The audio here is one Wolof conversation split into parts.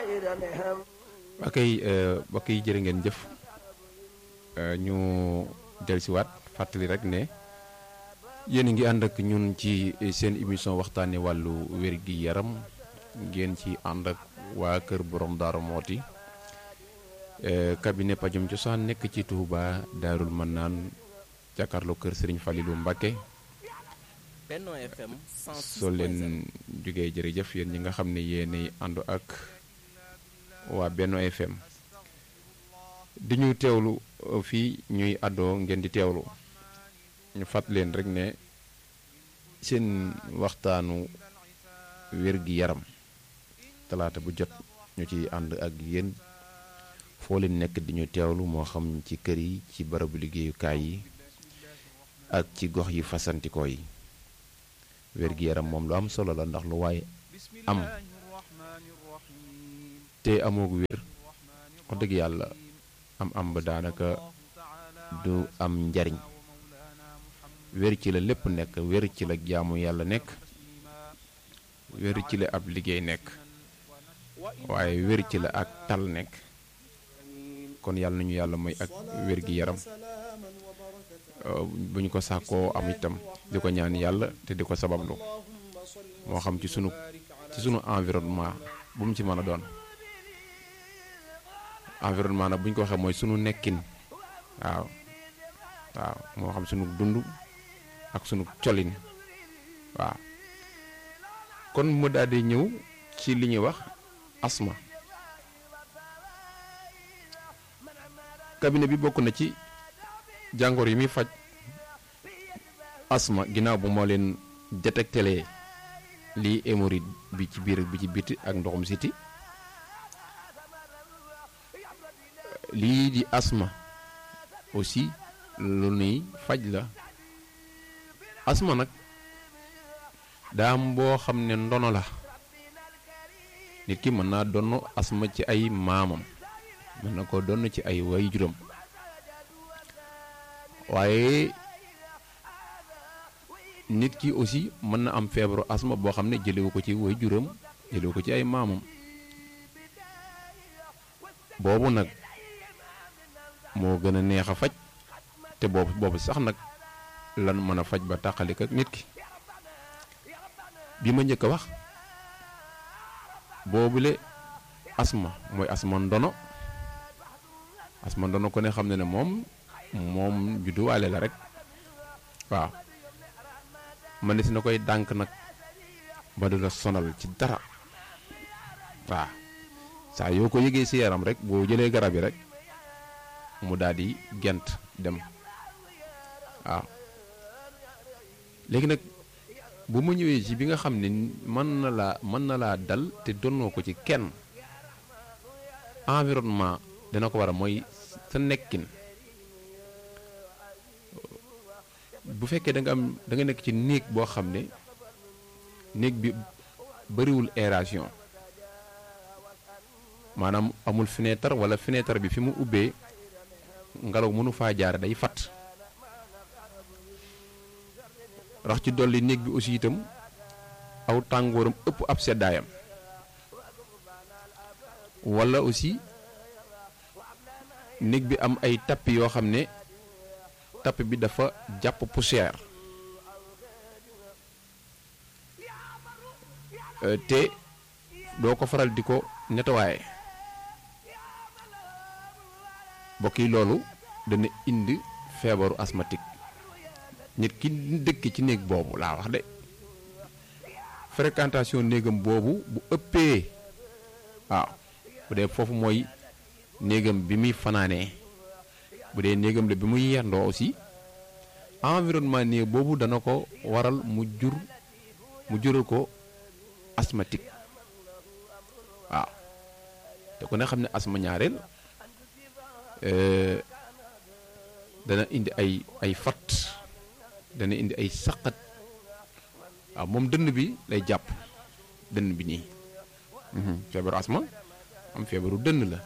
mbokk yi jërë ngeen jëf ñu dellusiwaat fàttali rek ne yéen a ngi ànd ak ñun ci seen émission waxtaane wàllu wér-gi-yaram ngeen ci ànd ak waa kër borom Daaru Mooti cabinet pajum cosaan nekk ci Touba Daarul Mannaan jàkkaarloo kër Serigne Falilou Mbacké Benno FM 106.0 soo leen jógee jërëjëf yéen ñi nga xam ne yéenay ànd ak waa Benno FM di ñu teewlu fii ñuy àddoo ngeen di teewlu ñu fàtt leen rek ne seen waxtaanu wér-gi-yaram talaata bu jot ñu ci ànd ak yéen foo leen nekk di ñu teewlu moo xam ci kër yi ci barabu liggéeyukaay yi ak ci gox yi fasantikoo yi wér-gi-yaram moom lu am solo la ndax lu waaye am te amoog wér wax dëgg yàlla am ba daanaka du am njariñ wér ci la lépp nekk wér ci la jaamu yàlla nekk wér ci la ab liggéey nekk waaye wér ci la ak tal nekk kon yàlla nañu yàlla mooy ak wér-gi-yaram bu ñu ko sàkkoo am itam di ko ñaan yàlla te di ko sabablu moo xam ci sunu environnement bu mu ci mën a doon environnement nag bu ñu ko waxee mooy sunu nekkin waaw moo xam sunu dund ak sunu colin waaw kon mu daal di ñëw ci li ñuy wax asma cabinet bi bokk na ci jàngoor yi muy faj asma ginnaaw bu moo leen détectelee lii hémorroïde bi ci biir bi ci biti ak ndoxum siti lii di asma aussi lu nuy faj la asma nag daam boo xam ne ndono la nit ki mën naa donn asma ci ay maamam mën na ko donn ci ay waajuram waaye nit ki aussi mën na am feebaru asma boo xam ne jëlewu ko ci waajuram jëlewu ko ci ay maamam boobu nag moo gën a neex a faj te boobu sax nag lan mën a faj ba tàqalik ak nit ki bi ma njëkk a wax boobule asma mooy asma ndono ko ne xam ne ne moom judduwaale la rek waaw man ne si na koy dànk nag ba du la sonal ci dara waaw saa yoo ko yëgee si yaram rek boo jëlee garab yi rek mu daal di gent dem waaw léegi nag bu ma ñëwee ci bi nga xam ne mën na laa dal te donnoo ko ci kenn environnement dana ko war a mooy sa nekkin bu fekkee da nga nekk ci néeg boo xam ne néeg bi bariwul aération maanaam amul fenêtre wala fenêtre bi fi mu ubbee ngelaw mënu faa jaare day fatt rax ci dolli néeg bi aussi itam aw tàngooram ëpp ab seddaayam wala aussi néeg bi am ay tapis yoo xam ne tapis bi dafa jàpp poussière te doo ko faral di ko nettoyer mbokk yi loolu dana indi feebaru asthmatique nit ki dëkk ci néeg boobu laa wax de fréquentation néegam boobu bu ëppee waaw bu dee foofu mooy néegam bi muy fanaanee bu dee néegam la bi muy yendoo aussi environnement néeg boobu dana ko waral mu jural ko asthmatique waaw te ku ne xam ne asma ñaareel dana indi ay fat dana indi ay saqat waaw moom dënn bi lay jàpp dënn bi nii feebaru asma am feebaru dënn la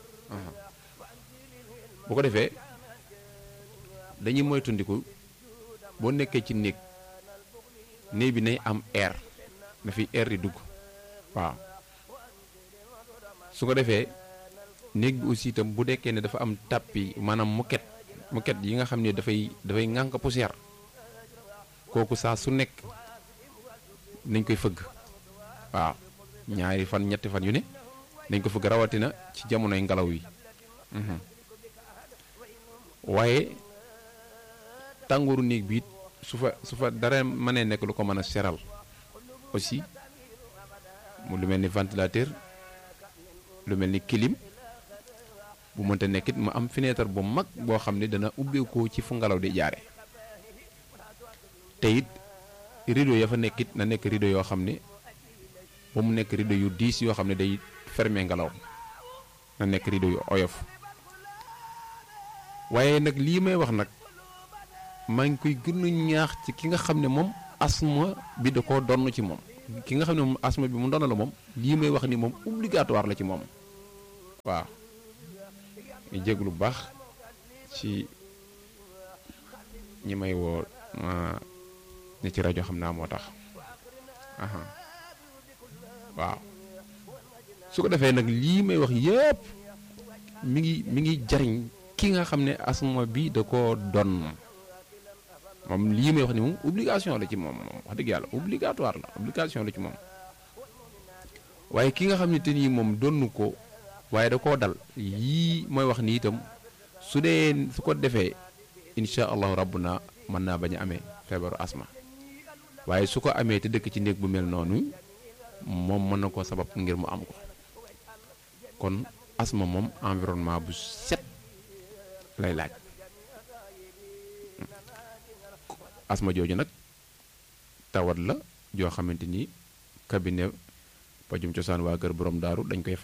bu ko defee dañuy moytundiku boo nekkee ci néeg bi nay am air na fi air di dugg waaw su ko defee néeg bi aussi itam bu dekkee ne dafa am tàppi maanaam moquette yi nga xam ne dafay ŋànk poussière kooku saa su nekk nañ koy fëgg waaw ñaari fan ñetti fan yu ne nañ ko fëgg rawatina ci jamonoy ngelaw yi waaye tàngooru néeg bi su fa dara mënee nekk lu ko mën a seral aussi mu lu mel ni ventilateur lu mel ni clim bu mënta nekkit mu am fenêtre bu mag boo xam ne dana ubbeekoo ci fu ngelaw di jaare te it rideau ya fa nekkit na nekk rideau yoo xam ne ba mu nekk rideau yu diis yoo xam ne day fermer ngelaw na nekk rideau yu oyof waaye nag lii may wax nag maa ngi koy gën a ñaax ci ki nga xam ne moom asthme bi da koo donn ci moom ki nga xam ne moom asthme bi mu doon la moom lii may wax ni moom obligatoire la ci moom waaw ñu jéglu bu baax ci ñi may woo ne ci rajo xam naa moo tax waaw su ko defee nag lii may wax yépp mi ngi jariñ ki nga xam ne asthme bi da koo donn moom lii may wax ni moom obligation la ci moom wax dëgg yàlla obligatoire la obligation la ci moom waaye ki nga xam ne te nii moom donnu ko waaye da koo dal yii mooy wax ni itam su ko defee insha allahu rabbuna mën naa bañ a amee feebaru asma waaye su ko amee te dëkk ci néeg bu mel noonu moom mën na koo sabab ngir mu am ko kon asma moom environnement bu set lay laaj asma jooju nag tawat la joo xamante ni cabinet pajum cosaan waa kër borom daaru dañ koy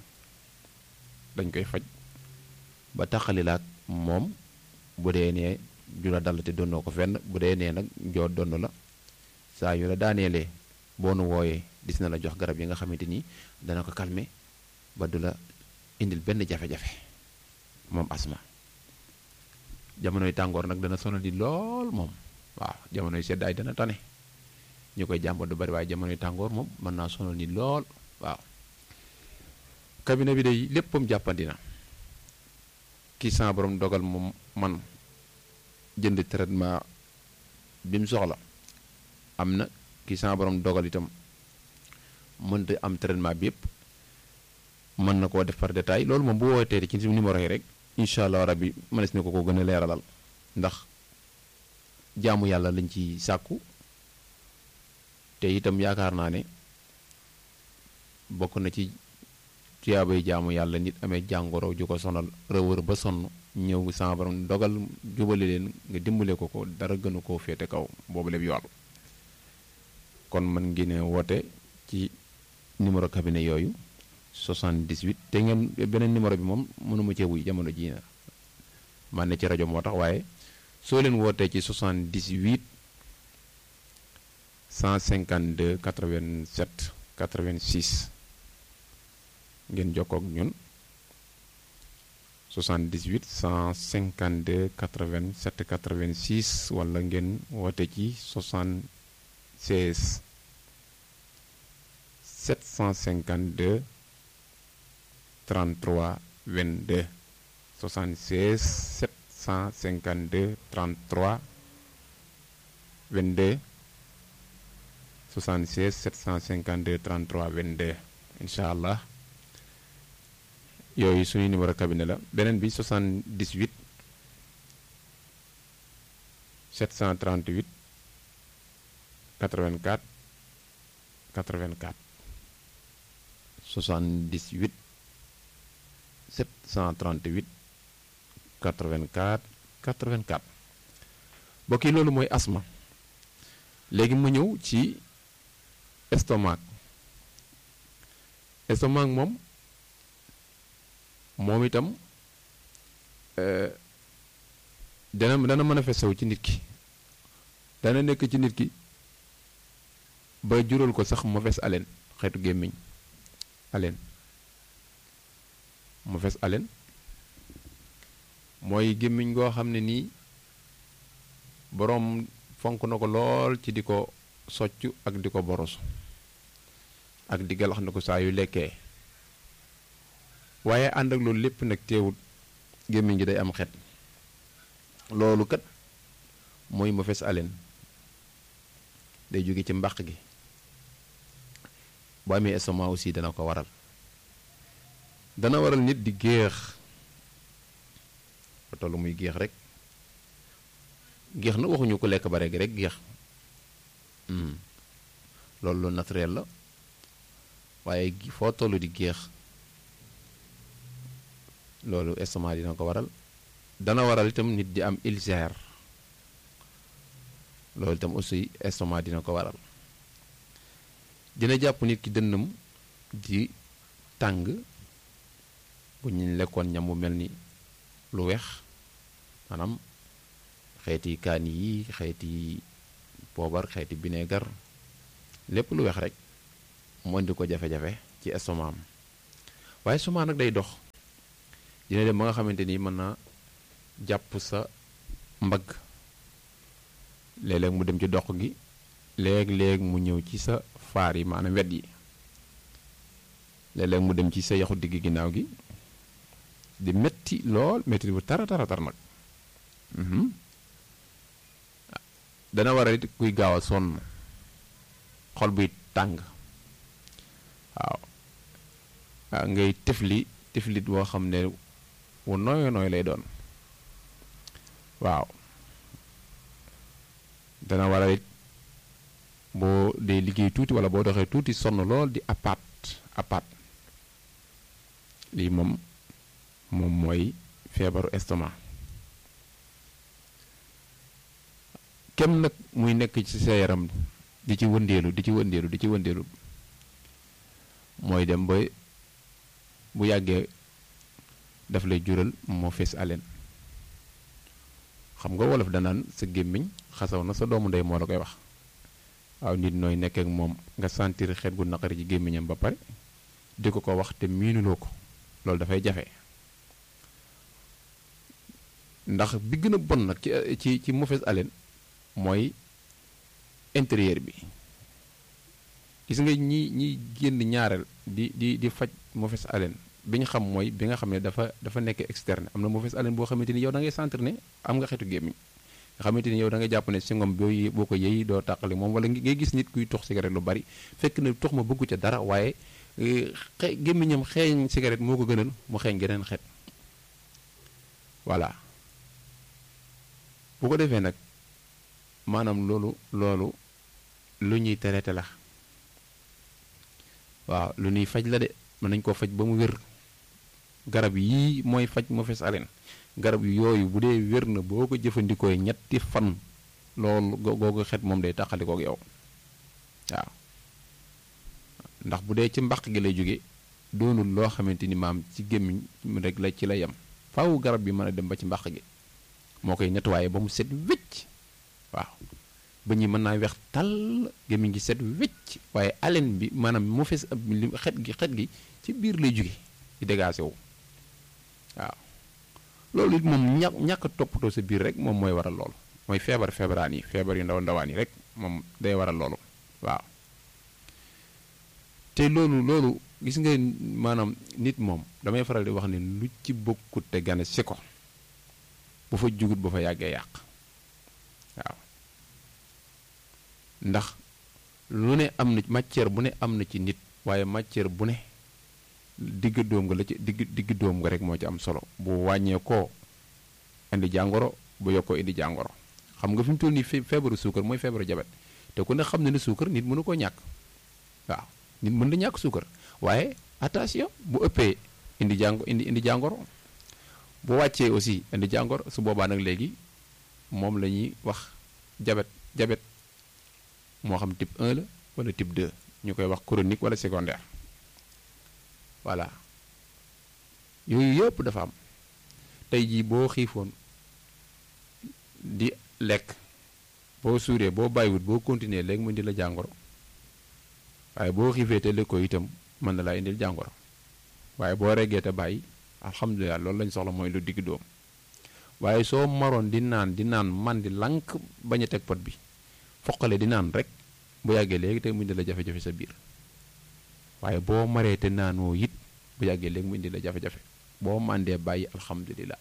faj ba taxalilaak moom bu dee nee ju la dal te donnoo ko fenn bu dee nee nag joo donn la saa yu la daaneelee boo nu wooyee dis na la jox garab yi nga xamante ni dana ko calmer ba du la indil benn jafe-jafe moom asma jamonoy tàngoor nag dana sonal di lool moom waaw jamonoy seddaay dana tane ñu koy jàmbat du bari waaye jamonoy tàngoor moom mën naa sonal ni lool waaw cabinet bi day léppam jàppandi na kii sa borom dogal moom man jënd traitement bi mu soxla am na kii sa borom dogal itam mënta am traitement bi yëpp mën na koo def par détail loolu moom bu wootee ci numéro yi rek incha allah rabbi mënees na ko gën a leeralal ndax jaamu yàlla lañ ci sàkku te itam yaakaar naa ne bokk na ci tuyaabay jaamu yàlla nit amee jàngoro ju ko sonal rëwër ba sonn ñëw sama borom dogal jubale leen nga dimbale ko dara gënu koo féete kaw boobu lépp yool kon mën ngeen woote ci numéro cabinet yooyu 78 te ngeen beneen numéro bi moom mënuma cee wuy jamono ji na man ne ci rajo moo tax waaye soo leen wootee ci 78 152 87 86 ngeen jokkoo ak ñun 78 152 87 86 wala ngeen woote ci 76 752 33 22 76 752 33 22 76 752 33 22 incha allah yooyu suñu numéro cabinet la beneen bi 78 738 84 84 78 738 84 84 mbokk yi loolu mooy asma léegi mu ñëw ci estomac moom itam dana manifesté wu ci nit ki dana nekk ci nit ki ba jural ko sax mauvaise haleine xeetu gémmiñ mauvaise haleine mooy gémmiñ goo xam ne nii boroom fonk na ko lool ci di ko soccu ak di ko borosu ak di galax na ko saa yu lekkee waaye ànd ak loolu lépp nag teewut gémmiñ gi day am xet loolu kat mooy mauvaise haleine day jóge ci mbàq gi bu amee estomac aussi dana ko waral dana waral nit di géex ba tollu muy géex rek géex na waxuñu ko lekk bare gi rek géex loolu lu naturel la waaye foo tollu di géex loolu estomac dina ko waral dana waral itam nit di am ulcère loolu itam aussi estomac dina ko waral dina jàpp nit ki dënnam di tàng bu ñu lekkoon ñam bu mel ni lu weex maanaam xeeti kaani yi xeeti poobar xeeti bineegar lépp lu weex rek mu indi ko jafe-jafe ci estomac am waaye estomac nag day dox dina dem ba nga xamante ni mën na jàpp sa mbagg léeg-léeg mu dem ci dox gi léeg-léeg mu ñëw ci sa faar yi maanaam wet yi léeg-léeg mu dem ci sa yaxu digg ginnaaw gi di metti lool metti bu tara nag dana waral it kuy gaaw a sonn xol buy tàng waaw ngay tiflit boo xam ne wu nooy lay doon waaw dana waral it boo dee liggéey tuuti wala boo doxee tuuti sonn lool di apaat lii moom mooy feebaru estomac kem nag muy nekk ci sa yaram di ci wëndeelu mooy dem ba bu yàggee daf lay jural mauvaise haleine xam nga wolof danaan sa gémmiñ xasaw na sa doomu ndey moo la koy wax waaw nit nooy nekk ak moom nga sentir xet gu naqari ci gémmiñam ba pare di ko wax te miinuloo ko loolu dafay jafe ndax bi gën a bon nag ci mauvaise haleine mooy intérieur bi gis nga ñi génn ñaareel di faj mauvaise haleine bi ñu xam mooy bi nga xam ne dafa nekk externe am na mauvaise haleine boo xamante ni yow da ngay sentir ne am nga xetu gémmiñ nga xamante ni yow da nga jàpp ne si ngom boo ko yëy doo tàqali moom wala ngay gis nit kuy tux cigarette lu bari fekk na tux ma bëggu ca dara waaye gémmiñam xeeñ cigarette moo ko gënal mu xeeñ geneen xet voilà bu ko defee nag maanaam loolu lu ñuy traité la waaw lu ñuy faj la de mën nañ koo faj ba mu wér garab yii mooy faj mauvaise haleine garab yooyu bu dee wér na boo ko jëfandikoo ñetti fan loolu googu xet moom day tàqalikook yow waaw ndax bu dee ci mbaq gi lay jóge doonul loo xamante ni maam ci gémmiñ rek la ci la yem faaw garab bi mën a dem ba ci mbaq gi moo koy nettoyé ba mu set wécc waaw ba ñi mën naa weex tàll gémmiñ gi set wécc waaye haleine bi maanaam mauvaise xet gi ci biir lay jóge di dégagé wu waaw loolu it moom ñàkk toppatoo sa biir rek moom mooy waral loolu mooy feebaraan yi feebar yu ndawaan yi rek moom day waral loolu waaw te loolu gis nga maanaam nit moom damay faral di wax ne lu ci bokkut te gane si ko bu fa jugut bu fa yàggee yàq waaw ndax lu ne am na matière bu ne am na ci nit waaye matière bu ne digg doom nga la ci digg doom nga rek moo ci am solo bu wàññee koo indi jàngoro bu yokkoo indi jàngoro xam nga fi mu toll nii feebaru suukar mooy feebaru jabet te ku ne xam na ne suukar nit mënu koo ñàkk waaw nit mën na ñàkk suukar waaye attention bu ëppee indi jàngoro bu wàccee aussi indi jàngoro su boobaa nag léegi moom la ñuy wax jabet moo xam type 1 la wala type 2 ñu koy wax chronique wala secondaire voilà yooyu yëpp dafa am tey jii boo xiifoon di lekk boo suuree boo bàyyiwut boo continuer léegi mu indi la jàngoro waaye boo xiifee te lekkoo itam mën na laa indil jàngoro waaye boo reggee te bàyyi alhamdulilah loolu lañ soxla mooy lu digg doom waaye soo maroon di naan man di lank bañ a teg pot bi foqale di naan rek bu yàggee léegi te mu indi la jafe-jafe sa biir waaye boo maree te naanoo it bu yàggee léegi mu indi la jafe-jafe boo màndee bàyyi alhamdulilah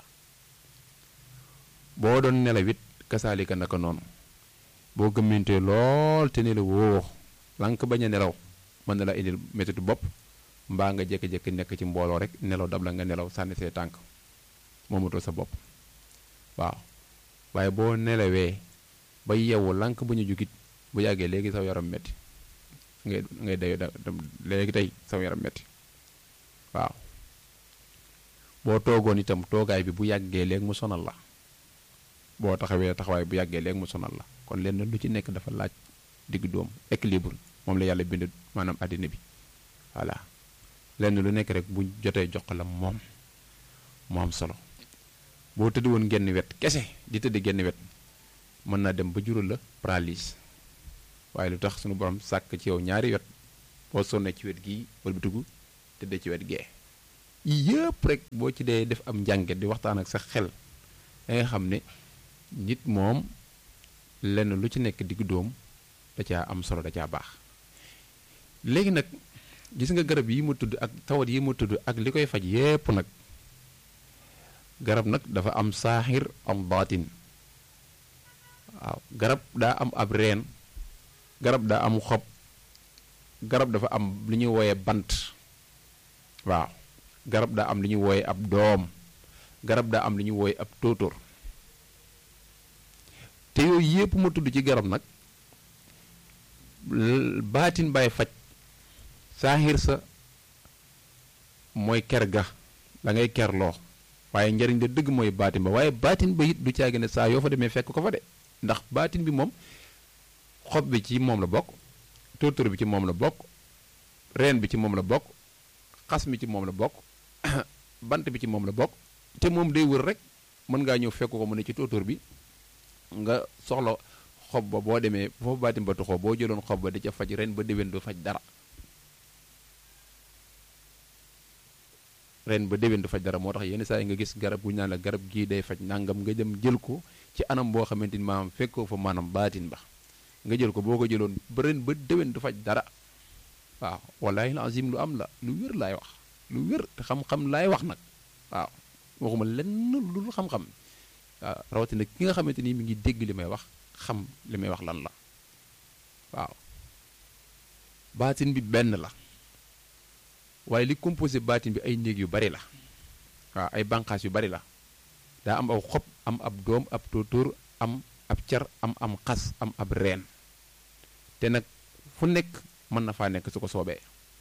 boo doon nelawit kasaalika naka noonu boo gëmmintee lool te ne la woo lank bañ a nelaw mën na la indil métitu bopp mbaa nga jékki-jékki nekk ci mbooloo rek nelaw dab la nga nelaw sànni see tànk moomatoo sa bopp waaw waaye boo nelawee ba yeewu lank bu ñu jugit bu yàggee léegi saw yaram metti ngay day léegi tey saw yaram metti waaw boo toogoon itam toogaay bi bu yàggee léegi mu sonal la boo taxawee taxawaay bu yàggee léegi mu sonal la kon lenn lu ci nekk dafa laaj diggu doom équilibre moom la yàlla bind maanaam àddina bi voilà lenn lu nekk rek bu jotee jox la moom mu am solo boo tëdd woon genn wet kese di tëdd genn wet mën naa dem ba jural la paralyse waaye lu tax sunu borom sàkk ci yow ñaari wet boo sonnee ci wet gii wala bi tugg tëddee ci wet gee yëpp rek boo ci dee def am njànget di waxtaan ak sa xel da nga xam ne nit moom lenn lu ci nekk diggu doom da caa am solo da caa baax léegi nag gis nga garab yi mu tudd ak tawat yi mu tudd ak li koy faj yépp nag garab nag dafa am saaxir am baatin waaw garab daa am ab reen garab daa am xob garab dafa am lu ñuy wooye bant waaw garab daa am lu ñuy wooye ab doom garab daa am lu ñuy wooye ab tóotóor te yooyu yépp ma tudd ci garab nag baatin bay faj saaxir sa mooy ker ga da ngay kerloo waaye njariñ de dëgg mooy baatin ba waaye baatin ba it du caagi ne saa yoo fa demee fekk ko fa de ndax baatin bi moom xob bi ci moom la bokk tóotóor bi ci moom la bokk reen bi ci moom la bokk xas mi ci moom la bokk bant bi ci moom la bokk te moom day wër rek mën ngaa ñëw fekk ko mu ne ci tóotóor bi nga soxla xob ba boo demee foofu baatin ba tuxoo boo jëloon xob ba di ca faj ren ba déwén du faj dara ren ba déwén du faj dara moo tax yenn saa yi nga gis garab gu ñu naan la garab gii day faj nangam nga dem jël ko ci anam boo xamante ni maanaam fekkoo fa maanaam baatin ba nga jël ko boo ko jëloon ba ren ba déwén du faj dara waaw wallaahi azim lu am la lu wér laay wax lu wér te xam-xam laay wax nag waaw waxuma lenn lu xam-xam waaw rawatina ki nga xamante ni mi ngi dégg li may wax xam li may wax lan la waaw baatin bi benn la waaye li composé baatin bi ay néeg yu bari la waaw ay bànqaas yu bari la daa am aw xob am ab doom ab tóotóor am ab car am xas am ab reen te nag fu nekk mën na faa nekk su ko soobee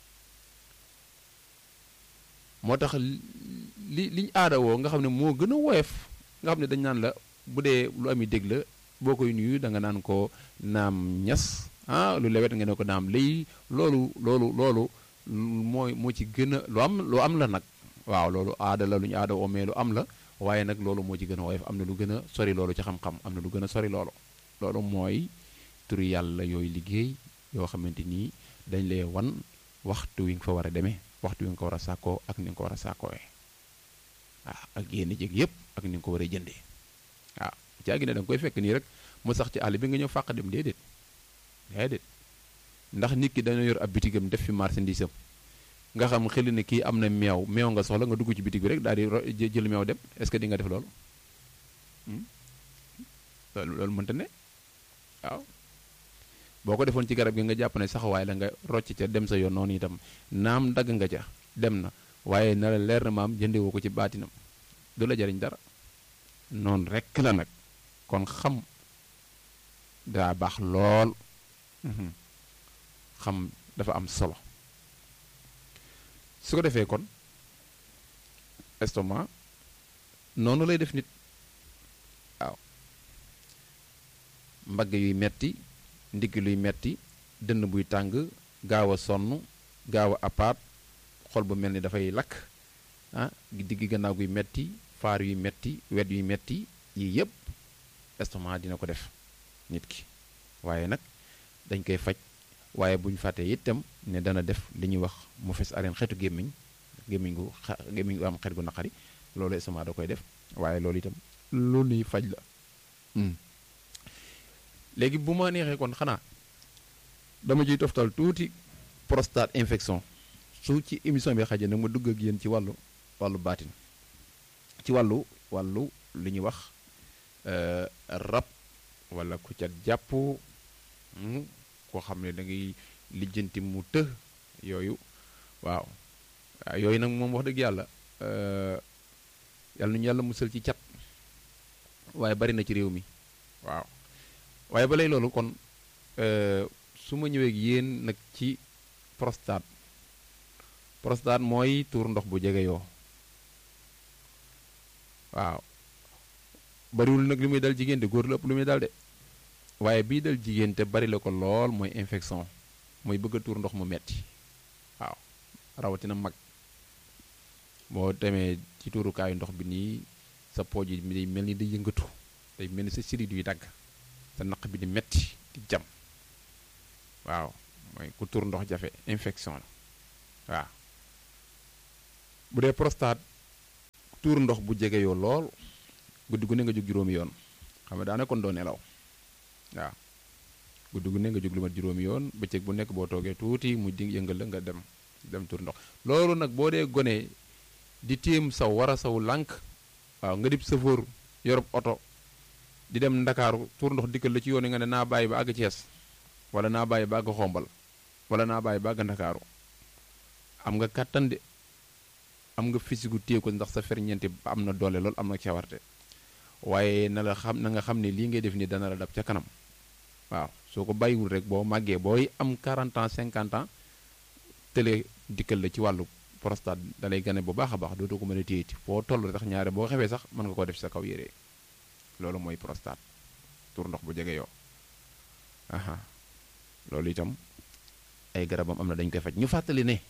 moo tax liñ aada woo nga xam ne moo gën a woyof nga xam ne dañ naan la bu dee lu ami dégg la boo koy nuyu da nga naan ko naam ñas lu lewet nga ne ko naam lay loolu moo ci gën a lu am la nag waaw loolu aada la lu ñu aada woo mais lu am la waaye nag loolu moo ci gën a woyof am na lu gën a sori loolu ci xam-xam am na lu gën a sori loolu mooy turu yàlla yooyu liggéey yoo xamante nii dañ lay wan waxtu wi nga fa war a demee waxtu wi nga ko war a sàkkoo ak ni nga ko war a sàkkoowee waaw ak yénn jég yépp ak ni nga ko war a jëndee waaw caagi ne da nga koy fekk nii rek mu sax ci àll bi nga ñëw fàq dem déedéet ndax nit ki dañoo yor ab bitigam def fi marchandise am nga xam xel ne kii am na meew nga soxla nga dugg ci bitig bi rek daal di jël meew dem est-ce que di nga def loolu loolu mënta ne waaw boo ko defoon ci garab gi nga jàpp ne saxawaay la nga rocc ca dem sa yoon noonu itam naam dagg nga ca dem na waaye na la leer na maam jëndewoo ko ci baatinam du la jariñ dara noonu rekk la nag kon xam daa baax lool xam dafa am solo su ko defee kon estomac noonu lay def nit waaw mbagg yuy metti ndigg luy metti dënn buy tàng gaaw a sonn gaaw a apaat xol bu mel ni dafay lakk digg gannaaw guy metti faar yuy metti wet yuy metti yii yëpp estomac dina ko def nit ki waaye nag dañ koy faj waaye buñ fàttee itam ne dana def li ñuy wax mu fes areen xeetu gémmiñ gu am xet gu naqari loolu estomac da koy def waaye loolu itam lu nuy faj la léegi bu ma neexee kon xanaa dama ciy toftal tuuti prostate infection su ci émission bi xaje nag ma dugg ak yéen ci wàllu baatin ci wàllu li ñuy wax rab wala ku ca jàpp koo xam ne da ngay lijjanti mu të yooyu waaw yooyu nag moom wax dëgg yàlla yàlla nañu yàlla musal ci cat waaye bari na ci réew mi waaw waaye ba lay loolu kon su ma ñëwee ak yéen nag ci prostate mooy tuur ndox bu jege yoo waaw bariwul nag li muy dal jigéen de góor la ëpp lu muy dal de waaye bii dal jigéen te bari la ko lool mooy infection mooy bëgg a tuur ndox mu metti waaw rawatina mag boo demee ci tuurukaayu ndox bi nii sa pooj yi day mel ni day yëngatu day mel ni sa sirit yuy dagg sa naq bi di metti di jam waaw mooy ku tuur ndox jafe infection la waaw bu dee prostate tuur ndox bu jege yoo lool guddi gu ne nga jóg juróomi yoon xam nga daanaka kon doo nelaw waaw guddi gu ne nga jóg lu mat juróomi yoon bëccëg bu nekk boo toogee tuuti mu di yëngal la nga dem tuur ndox loolu nag boo dee gone di téem saw war a saw lànk waaw nga dib sëfoor yorob oto di dem ndakaaru tuur ndox dikkal la ci yoon yi nga ne naa bàyyi ba àgg Cees wala naa bàyyi ba àgg xombal wala naa bàyyi ba àgg ndakaaru am nga kàttan de am nga physique gu téye ko ndax sa ferñeenti am na doole lool am na cawarte waaye na nga xam ne lii ngay def ni dana la dab ca kanam waaw soo ko bàyyiwul rek boo màggee booy am 40 ans 50 ans tële dikkal la ci wàllu prostate dalay gane bu baax a baax dootoo ko mën a téyeti foo toll tax ñaare boo xewee sax mën nga ko def sa kaw yére loolu mooy prostate tur ndox bu jege yoo aha loolu itam ay garabam am na dañ koy faj ñu fàttali ne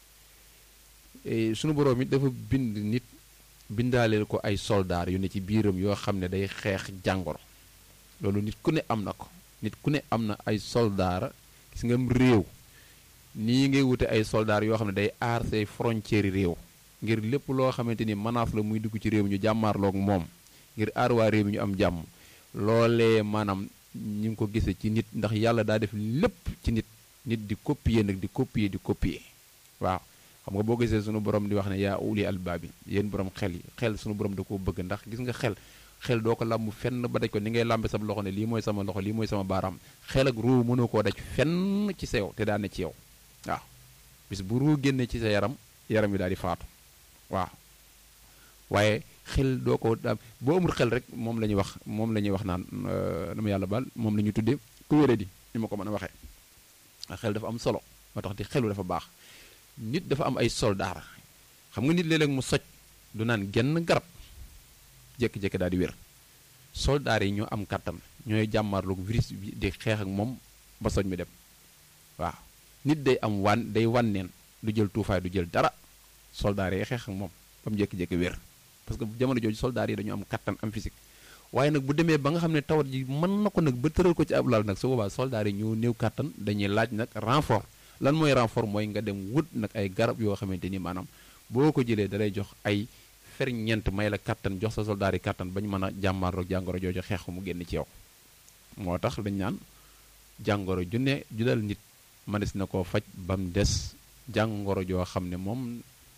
sunu boroom it dafa bind nit bindaaleel ko ay soldaar yu ne ci biiram yoo xam ne day xeex jàngoro loolu nit ku ne am na ko nit ku ne am na ay soldaar gis nga réew nii ngay wute ay soldaar yoo xam ne day aar say frontières réew ngir lépp loo xamante ni menace la muy dugg ci réew mi ñu jàmmaarloog moom ngir aar waa réew mi ñu am jàmm loolee maanaam ñu ngi ko gisee ci nit ndax yàlla daa def lépp ci nit di copier nag di copier waaw xam nga boo gisee sunu borom di wax ne yaa uli albaabi yéen borom xel yi xel sunu borom da koo bëgg ndax gis nga xel doo ko làmb fenn ba daj ko ni ngay làmbe sab loxo ne lii mooy sama loxo lii mooy sama baaraam xel ak ruu mënoo koo daj fenn ci sa yow te daan ne ci yow waaw bis bu ruu génne ci sa yaram yi daal di faatu waaw waaye xel doo ko boo amul xel rek moom la ñuy wax naan dama yàlla baal moom la ñuy tuddee ku wéré di ni ma ko mën a waxee xel dafa am solo moo tax di xelu dafa baax nit dafa am ay soldaar xam nga nit léeg-léeg mu soj du naan genn garab jékki-jékki daal di wér soldaar yi ñoo am kattan ñooy jàmmarloog virus bi di xeex ak moom ba soj mi dem waaw nit day am day wànneen du jël tuufaay du jël dara soldaar yi xeex ak moom ba mu jékki-jékki wér parce que jamono jooju soldaar yi dañu am kattan am physique waaye nag bu demee ba nga xam ne tawat ji mën na ko nag ba tëral ko ci ab lal nag su boobaa soldaar yi ñoo néew kattan dañuy laaj nag renfort lan mooy renfort mooy nga dem wut nag ay garab yoo xamante ni maanaam boo ko jëlee dalay jox ay ferñeent may la kattan jox sa soldaar yi kattan bañ mën a jàmmaarloog jàngoro jooju xeex mu génn ci yow moo tax dañ naan jàngoro ju ne ju dal nit mënees na koo faj ba mu des jàngoro joo xam ne moom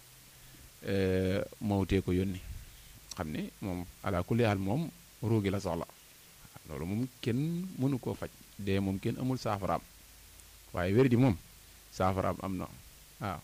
mawtee ko yónni xam ne moom ala kulli haal moom ruugi la soxla loolu moom kenn mënu koo faj dee moom kenn amul saafaraam waaye wér di moom saafaraam am na waaw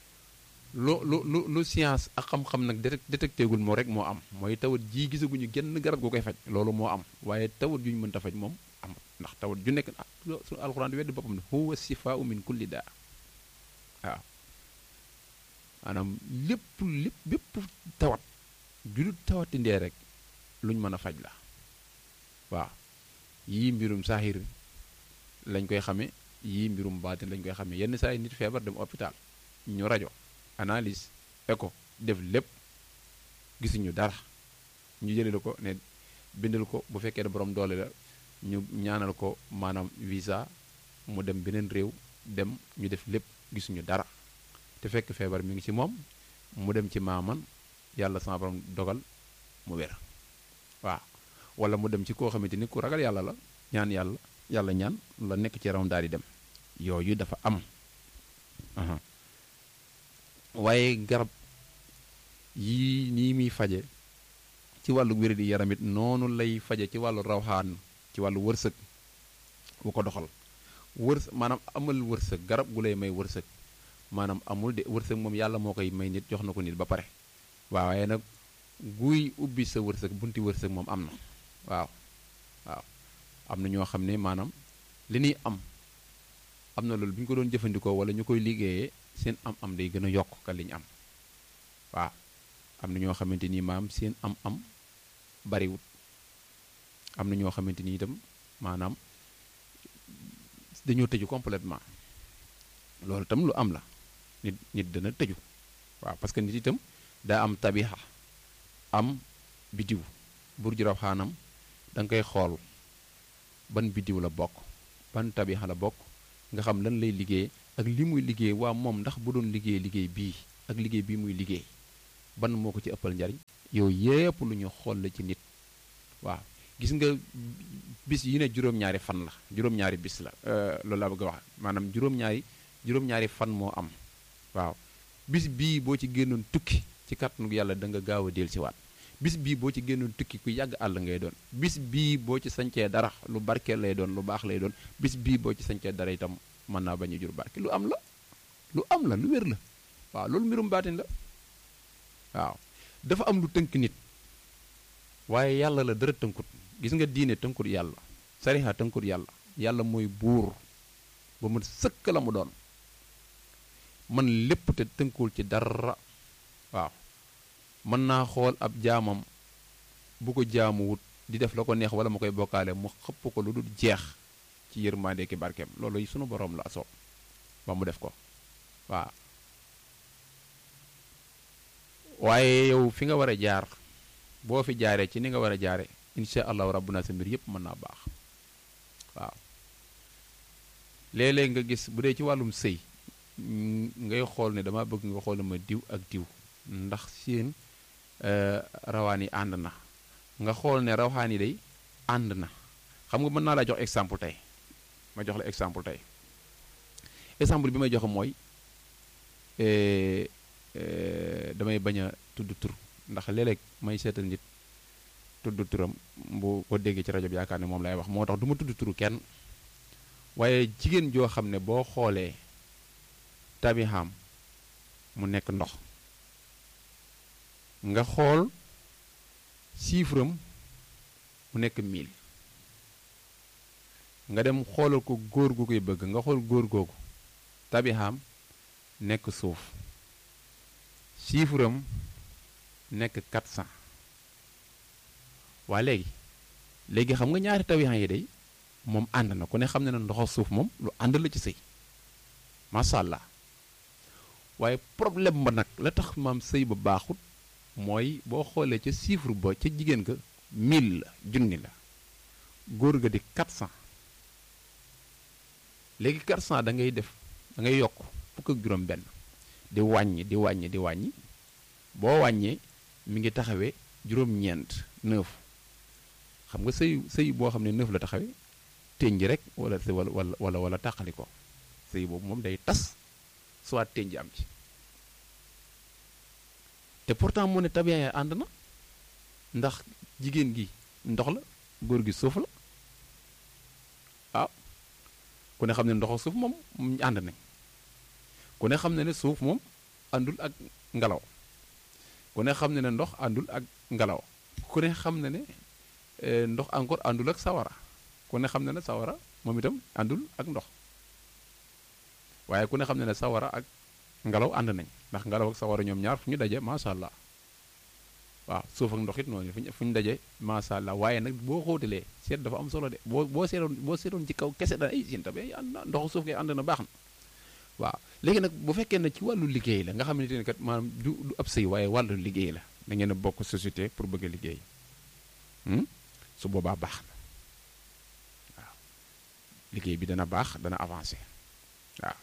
lu science ak xam-xam nag détecté gul moo rek moo am mooy tawat ji gisaguñu genn garab gu koy faj loolu moo am waaye tawat ju ñu mënta faj moom am ndax tawat ju nekk su alxuraan di weddi boppam ne huwa sifaau min kulli daa waaw maanaam bépp tawat ju dul tawati ndee rek luñ mën a faj la waaw yii mbirum saaxir lañ koy xame yii mbirum baatin lañ koy xame yenn saa yi nit feebar dem hôpital ñu rajo analyse écho def lépp gisuñu dara ñu jëlee ko ne bindal ko bu fekkee ne borom doole la ñu ñaanal ko maanaam visa mu dem beneen réew dem ñu def lépp gisuñu dara te fekk feebar mi ngi ci moom mu dem ci maaman yàlla sama borom dogal mu wér waaw wala mu dem ci koo xamante ni ku ragal yàlla la ñaan yàlla ñaan la nekk ci yaram daal di dem yooyu dafa am waaye garab yii nii muy faje ci wàllu wér di yaramit noonu lay faje ci wàllu rawxaan ci wàllu wërsëg bu ko doxal maanaam amal wërsëg garab gu lay may wërsëg maanaam amul de wërsëg moom yàlla moo koy may nit jox na ko nit ba pare waaw waaye nag guy ubbi sa wërsëg bunti wërsëg moom am na waaw am na ñoo xam ne maanaam li ñuy am na loolu bu ñu ko doon jëfandikoo wala ñu koy liggéeyee seen am day gën a yokk ka li ñu am waaw am na ñoo xamante ni maam seen am bariwut am na ñoo xamante ni itam maanaam dañoo tëju complètement loolu itam lu am la nit dana tëju waaw parce que nit itam daa am tabixa am bidiw burju rawxaanam da nga koy xool ban bidiw la bokk ban tabixa la bokk nga xam lan lay liggéey ak li muy liggéey waa moom ndax bu doon liggéey bii ak liggéey bii muy liggéey ban moo ko ci ëppal njariñ yooyu yépp lu ñu xool la ci nit waaw gis nga bis yi ne juróom-ñaari fan la juróom-ñaari bis la loolu laa bëgg a wax maanaam juróom-ñaari fan moo am waaw bis bii boo ci génnoon tukki ci kàttanu yàlla da nga gaaw a del si waat bis bii boo ci génnoon tukki ku yàgg àll ngay doon bis bii boo ci sañcee dara lu barkeel lay doon lu baax lay doon bis bii boo ci sañcee dara itam mën naa bañ a jur barke lu am la lu wér la waaw loolu mbirum baatin la waaw dafa am lu tënk nit waaye yàlla la dara tënkut gis nga diine tënkut yàlla sariha tënkut yàlla mooy buur ba mu sëkk la mu doon man lépp te tënkul ci dara waaw mën naa xool ab jaamam bu ko jaamuwut di def la ko neex wala mu koy bokkaale mu xëpp ko lu dul jeex ci yërmande ki barkeem loolu yi sunu borom la soob ba mu def ko waaw waaye yow fi nga war a jaar boo fi jaaree ci ni nga war a jaare insha allahu rabbuna sa mbir yépp mën naa baax waaw léeg-léeg nga gis bu dee ci wàllum sëy ngay xool ne dama bëgg nga xool ma diw ak diw ndax seen rawaan yi ànd na nga xool ne rawaan yi day ànd na xam nga mën naa laa jox exemple tey ma jox la exemple tey exemple bi may joxe mooy damay bañ a tudd tur ndax léeg-léeg may seetal nit tudd turam bu ko déggee ci rajo bi yaakaar ne moom lay wax moo tax du ma tudd turu kenn waaye jigéen joo xam ne boo xoolee tabixaam mu nekk ndox nga xool chiffre am mu nekk 1000 nga dem xoolal ko góor gu koy bëgg nga xool góor googu tabixaam nekk suuf chiffre am nekk 400 waa léegi xam nga ñaari tabixam yi day moom ànd na ku ne xam ne na ndox suuf moom lu ànd la ci sëy macha allah waaye problème ba nag la tax maam sëy ba baaxut mooy boo xoolee ca chiffre ba ca jigéen ga 1000 la junni la góor ga di 400 léegi 400 da ngay def da ngay yokk fukk ak juróom benn di wàññi boo wàññee mi ngi taxawee juróom-ñeent 9 xam nga sëy boo xam ne 9 la taxawee tënj rek wala tàqali ko sëy boobu moom day tas soit tënj am ci te pourtant mu ne tabiya ànd na ndax jigéen gi ndox la góor gi suuf la waaw ku ne xam ne ndox ak suuf moom ànd nañ ku ne xam ne suuf moom àndul ak ngelaw ku ne xam ne ndox àndul ak ngelaw ku ne xam ne ndox encore àndul ak sawara ku ne xam ne sawara moom itam àndul ak ndox waaye ku ne xam ne sawara ak ngelaw ànd nañ ndax ngelaw ak sawara ñoom ñaar fu ñu daje macha allah waaw suuf ak ndox it noonu fu ñu daje macha allah waaye nag boo xóotalee seet dafa am solo de boo seetoon ci kaw kese da ay seen tabe ànd na ndox suuf kay ànd na baax na waaw léegi nag bu fekkee ne ci wàllu liggéey la nga xamante ne kat maanaam du ab sëy waaye wàllu liggéey la da ngeen a bokk société pour bëgg a liggéey su boobaa baax na waaw liggéey bi dana baax dana avancé waaw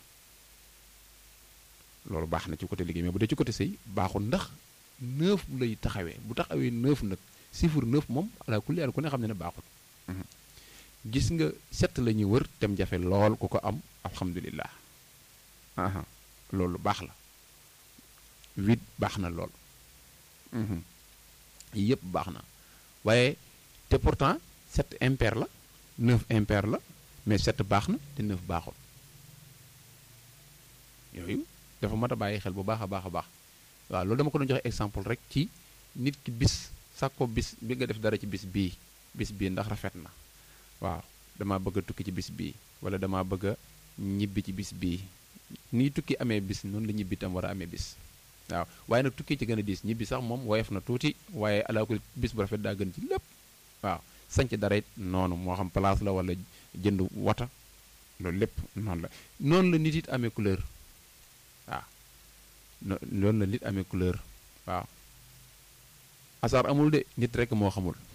loolu baax na ci côté liggéey mais bu dee ci côté sëy baaxul ndax 9 lay taxawee bu taxawee 9 nag chiffre 9 moom ala kulli ku ne xam ne baaxul gis nga 7 la ñuy wër tem jafe lool ku ko am alhamdulilah loolu baax la 8 baax na lool yëpp baax na waaye te pourtant 7 impair la 9 impair la mais 7 baax na te 9 baaxul yooyu dafa mat a bàyyi xel bu baax a baax a baax waaw loolu dama ko doon joxe exemple rek ci nit ki bis sax ko bis bi nga def dara ci bis bii ndax rafet na waaw dama bëgg a tukki ci bis bii wala dama bëgg a ñibbi ci bis bii nii tukki amee bis noonu la ñibbi tam war a amee bis waaw waaye nag tukki ci gën a diis ñibbi sax moom woyof na tuuti waaye alaakul bis bu rafet daa gën ci lépp waaw sanc dara it noonu moo xam place la wala jënd wata loolu lépp noonu la nit it amee couleur waaw loolu la nit amee couleur waaw hasard amul de nit rek moo xamul